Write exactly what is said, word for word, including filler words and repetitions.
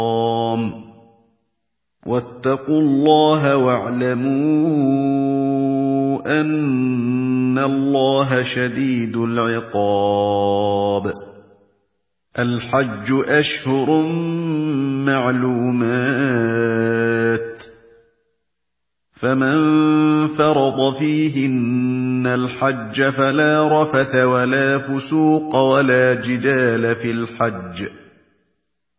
واتقوا الله واعلموا أن الله شديد العقاب. الحج أشهر معلومات، فمن فرض فيهن الحج فلا رفث ولا فسوق ولا جدال في الحج،